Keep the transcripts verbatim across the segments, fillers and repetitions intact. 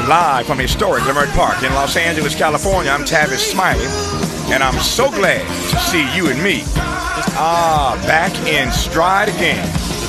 Live from historic Leimert Park in Los Angeles, California, I'm Tavis Smiley, and I'm so glad to see you and me ah back in stride again.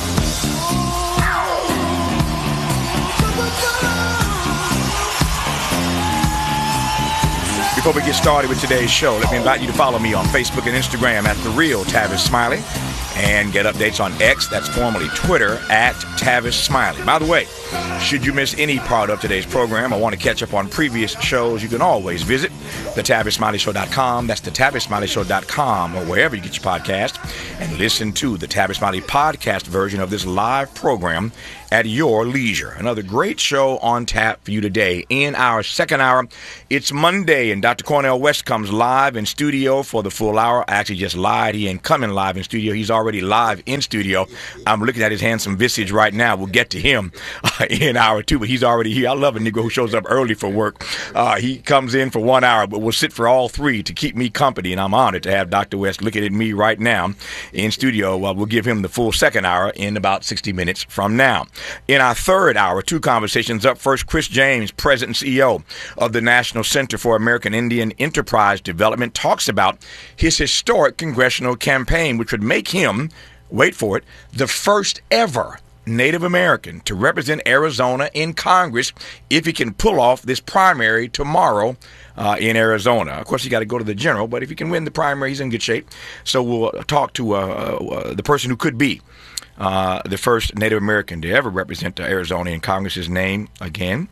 Before we get started with today's show, let me invite you to follow me on Facebook and Instagram at The Real Tavis Smiley, and get updates on X, that's formerly Twitter, at Tavis Smiley. By the way, should you miss any part of today's program or want to catch up on previous shows, you can always visit the tavis smiley show dot com. That's the tavis smiley show dot com, or wherever you get your podcast, and listen to the Tavis Smiley podcast version of this live program at your leisure. Another great show on tap for you today. In our second hour, it's Monday, and Doctor Cornel West comes live in studio for the full hour. I actually just lied. He ain't coming live in studio. He's already live in studio. I'm looking at his handsome visage right now. We'll get to him uh, in hour two, but he's already here. I love a nigga who shows up early for work. Uh, he comes in for one hour, but we'll sit for all three to keep me company, and I'm honored to have Doctor West looking at me right now in studio. Well, we'll give him the full second hour in about sixty minutes from now. In our third hour, two conversations up. First, Chris James, President and C E O of the National Center for American Indian Enterprise Development, talks about his historic congressional campaign, which would make him, wait for it, the first ever Native American to represent Arizona in Congress if he can pull off this primary tomorrow uh, in Arizona. Of course, you got to go to the general, but if he can win the primary, he's in good shape. So we'll talk to uh, uh, the person who could be Uh, the first Native American to ever represent Arizona in Congress. His name, again,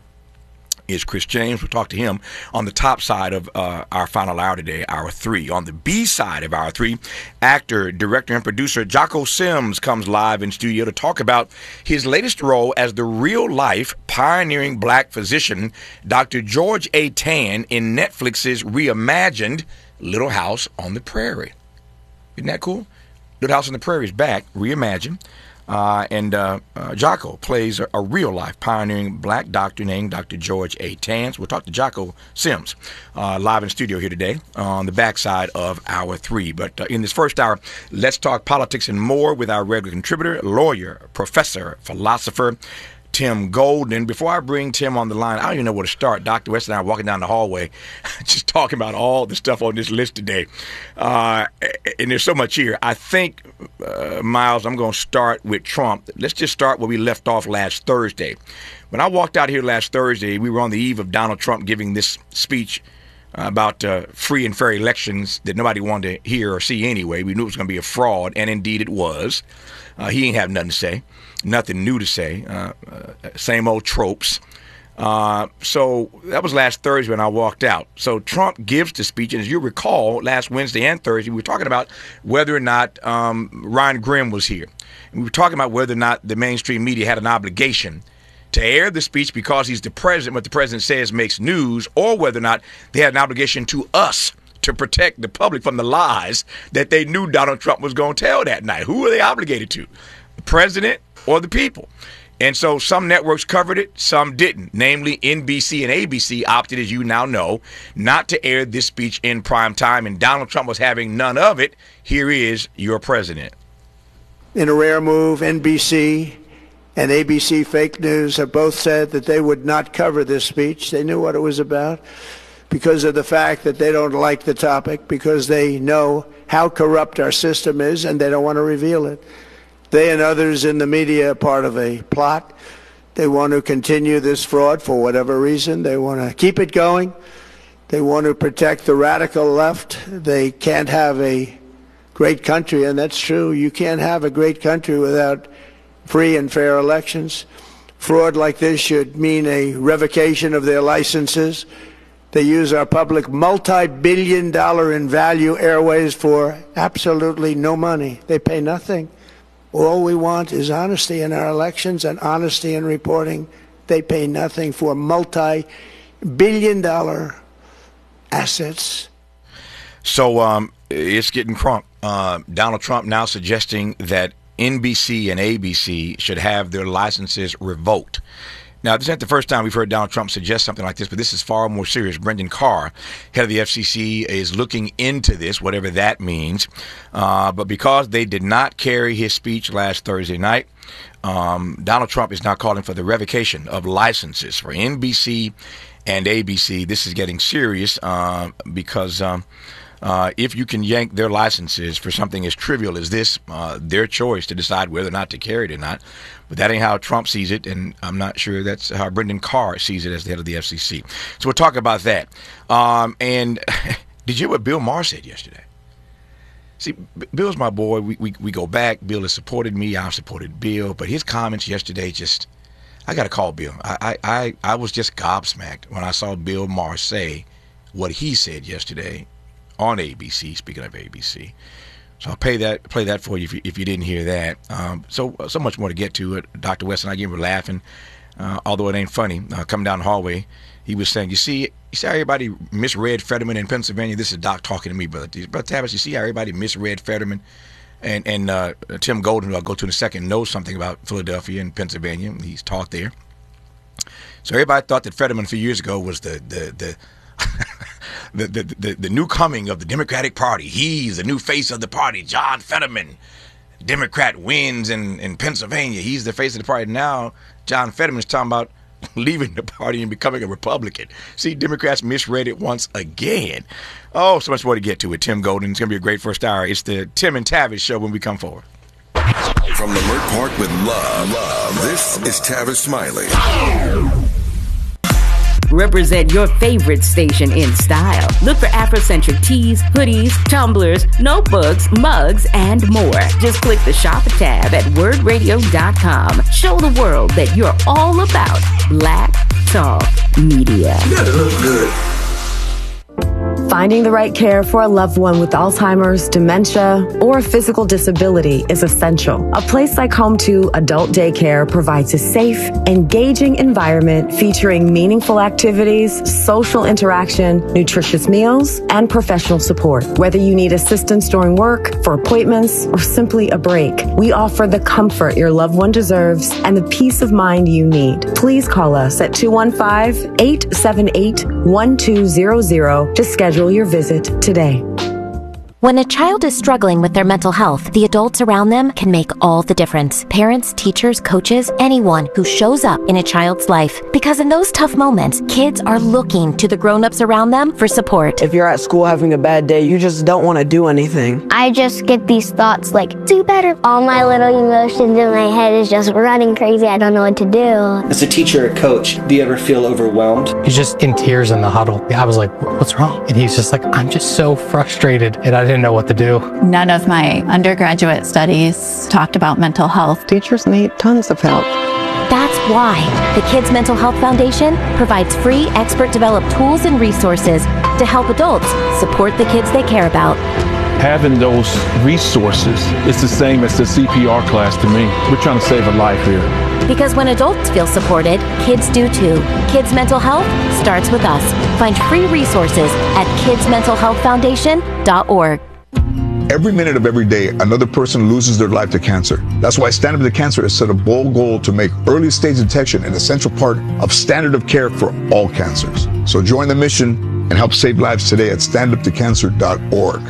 is Chris James. We'll talk to him on the top side of uh, our final hour today, hour three. On the B side of hour three, actor, director, and producer Jocko Sims comes live in studio to talk about his latest role as the real-life pioneering black physician, Doctor George A. Tan, in Netflix's reimagined Little House on the Prairie. Isn't that cool? Little House on the Prairie is back, reimagined, uh, and uh, uh, Jocko plays a, a real-life pioneering black doctor named Doctor George A. Tan. We'll talk to Jocko Sims uh, live in studio here today on the backside of hour three. But uh, in this first hour, let's talk politics and more with our regular contributor, lawyer, professor, philosopher, Tim Golden. Before I bring Tim on the line, I don't even know where to start. Doctor West and I are walking down the hallway just talking about all the stuff on this list today. Uh, and there's so much here. I think, uh, Miles, I'm going to start with Trump. Let's just start where we left off last Thursday. When I walked out here last Thursday, we were on the eve of Donald Trump giving this speech about uh, free and fair elections that nobody wanted to hear or see anyway. We knew it was going to be a fraud, and indeed it was. Uh, he ain't have nothing to say. Nothing new to say. Uh, uh, same old tropes. Uh, so that was last Thursday when I walked out. So Trump gives the speech, and as you recall, last Wednesday and Thursday, we were talking about whether or not um, Ryan Grimm was here. And we were talking about whether or not the mainstream media had an obligation to air the speech because he's the president, what the president says makes news, or whether or not they had an obligation to us to protect the public from the lies that they knew Donald Trump was going to tell that night. Who are they obligated to? The president or the people? And so some networks covered it, some didn't. Namely, N B C and A B C opted, as you now know, not to air this speech in prime time, and Donald Trump was having none of it. Here is your president. In a rare move, N B C and A B C Fake News have both said that they would not cover this speech. They knew what it was about because of the fact that they don't like the topic, because they know how corrupt our system is, and they don't want to reveal it. They and others in the media are part of a plot. They want to continue this fraud for whatever reason. They want to keep it going. They want to protect the radical left. They can't have a great country, and that's true. You can't have a great country without free and fair elections. Fraud like this should mean a revocation of their licenses. They use our public multi-billion dollar in value airways for absolutely no money. They pay nothing. All we want is honesty in our elections and honesty in reporting. They pay nothing for multi-billion dollar assets. So um, it's getting crunk. Uh, Donald Trump now suggesting that N B C and A B C should have their licenses revoked. Now, this isn't the first time we've heard Donald Trump suggest something like this, but this is far more serious. Brendan Carr, head of the F C C, is looking into this, whatever that means. Uh, but because they did not carry his speech last Thursday night, um, Donald Trump is now calling for the revocation of licenses for N B C and A B C. This is getting serious uh, because um, uh, if you can yank their licenses for something as trivial as this, uh, their choice to decide whether or not to carry it or not. But that ain't how Trump sees it, and I'm not sure that's how Brendan Carr sees it as the head of the F C C. So we'll talk about that. Um, and did you hear what Bill Maher said yesterday? See, Bill's my boy. We, we we go back. Bill has supported me. I've supported Bill. But his comments yesterday just, I got to call Bill. I, I, I was just gobsmacked when I saw Bill Maher say what he said yesterday on A B C, speaking of A B C. So I'll play that play that for you if you, if you didn't hear that. Um, so so much more to get to it. Doctor West and I again were laughing, uh, although it ain't funny. Uh, coming down the hallway, he was saying, "You see, you see how everybody misread Fetterman in Pennsylvania." This is Doc talking to me, brother. Brother Tavis, you see how everybody misread Fetterman, and and uh, Tim Golden, who I'll go to in a second, knows something about Philadelphia and Pennsylvania. He's taught there. So everybody thought that Fetterman a few years ago was the the the. The, the, the, the new coming of the Democratic Party. He's the new face of the party. John Fetterman, Democrat, wins in, in Pennsylvania. He's the face of the party. Now, John Fetterman's talking about leaving the party and becoming a Republican. See, Democrats misread it once again. Oh, so much more to get to with Tim Golden. It's going to be a great first hour. It's the Tim and Tavis show when we come forward. From Leimert Park with love, love, this is Tavis Smiley. Represent your favorite station in style. Look for Afrocentric tees, hoodies, tumblers, notebooks, mugs, and more. Just click the shop tab at word radio dot com. Show the world that you're all about Black Talk Media. You gotta look good. Finding the right care for a loved one with Alzheimer's, dementia, or a physical disability is essential. A place like Home two Adult Daycare provides a safe, engaging environment featuring meaningful activities, social interaction, nutritious meals, and professional support. Whether you need assistance during work, for appointments, or simply a break, we offer the comfort your loved one deserves and the peace of mind you need. Please call us at two one five, eight seven eight, one two zero zero to schedule your visit today. When a child is struggling with their mental health, the adults around them can make all the difference. Parents, teachers, coaches, anyone who shows up in a child's life. Because in those tough moments, kids are looking to the grown-ups around them for support. If you're at school having a bad day, you just don't want to do anything. I just get these thoughts like, do better. All my little emotions in my head is just running crazy. I don't know what to do. As a teacher or coach, do you ever feel overwhelmed? He's just in tears in the huddle. I was like, what's wrong? And he's just like, I'm just so frustrated. And I didn't know what to do. None of my undergraduate studies talked about mental health. Teachers need tons of help. That's why the Kids Mental Health Foundation provides free expert-developed tools and resources to help adults support the kids they care about. Having those resources is the same as the C P R class to me. We're trying to save a life here. Because when adults feel supported, kids do too. Kids Mental Health starts with us. Find free resources at kids mental health foundation dot org. Every minute of every day, another person loses their life to cancer. That's why Stand Up to Cancer has set a bold goal to make early stage detection an essential part of standard of care for all cancers. So join the mission and help save lives today at stand up to cancer dot org.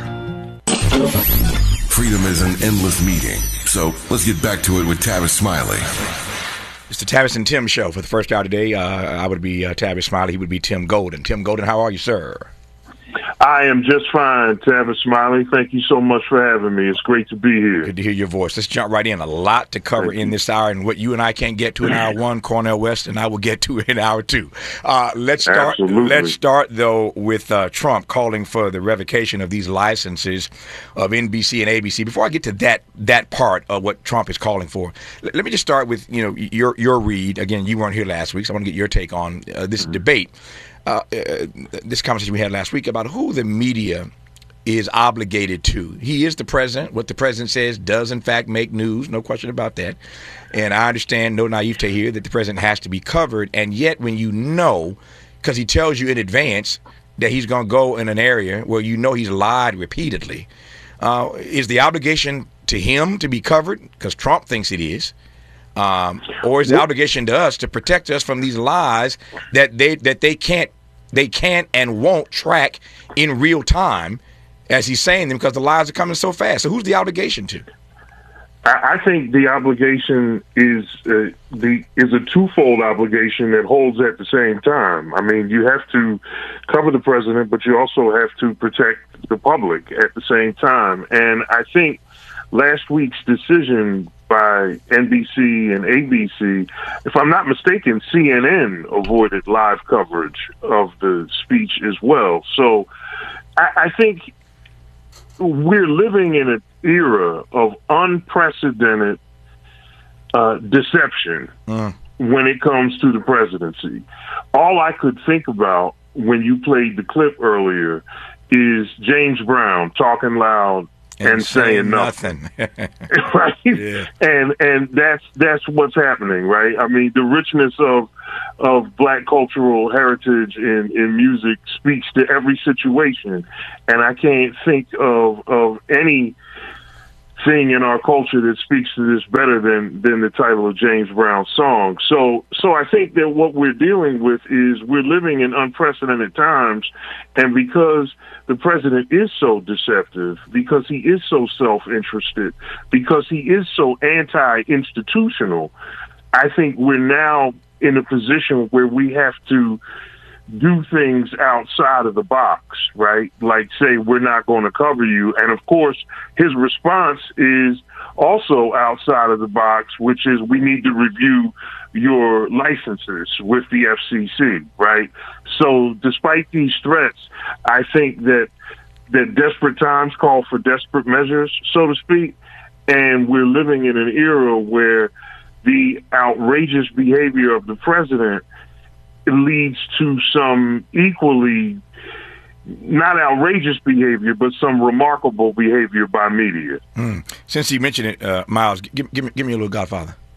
Freedom is an endless meeting. So let's get back to it with Tavis Smiley. It's the Tavis and Tim show for the first hour today. Uh, I would be uh, Tavis Smiley. He would be Tim Golden. Tim Golden, how are you, sir? I am just fine, Tavis Smiley. Thank you so much for having me. It's great to be here. Good to hear your voice. Let's jump right in. A lot to cover in this hour, and what you and I can't get to in hour one, Cornel West and I will get to in hour two. Uh, let's start. Absolutely. Let's start though with uh, Trump calling for the revocation of these licenses of N B C and A B C. Before I get to that that part of what Trump is calling for, let, let me just start with you know your your read. Again, you weren't here last week, so I want to get your take on uh, this mm-hmm. debate. Uh, uh, this conversation we had last week about who the media is obligated to. He is the president. What the president says does, in fact, make news. No question about that. And I understand, no naivete here, that the president has to be covered. And yet when you know, because he tells you in advance that he's going to go in an area where you know he's lied repeatedly, uh, is the obligation to him to be covered? Because Trump thinks it is. Um, or is the obligation to us to protect us from these lies that they that they can't they can't and won't track in real time as he's saying them, because the lies are coming so fast. So who's the obligation to? I, I think the obligation is uh, the is a twofold obligation that holds at the same time. I mean, you have to cover the president, but you also have to protect the public at the same time. And I think last week's decision by N B C and A B C, if I'm not mistaken, C N N avoided live coverage of the speech as well. So I, I think we're living in an era of unprecedented uh, deception uh. when it comes to the presidency. All I could think about when you played the clip earlier is James Brown talking loud and, and saying nothing, nothing. Right? Yeah. And and that's that's what's happening, right? I mean, the richness of of black cultural heritage in, in music speaks to every situation, and I can't think of of any thing in our culture that speaks to this better than than the title of James Brown's song. So so I think that what we're dealing with is we're living in unprecedented times, and because the president is so deceptive, because he is so self-interested, because he is so anti-institutional, I think we're now in a position where we have to do things outside of the box, right? Like say, we're not going to cover you. And of course, his response is also outside of the box, which is we need to review your licenses with the F C C, right? So despite these threats, I think that that desperate times call for desperate measures, so to speak. And we're living in an era where the outrageous behavior of the president leads to some equally, not outrageous behavior, but some remarkable behavior by media. Mm. Since you mentioned it, uh, Miles, give, give, me, give me a little Godfather.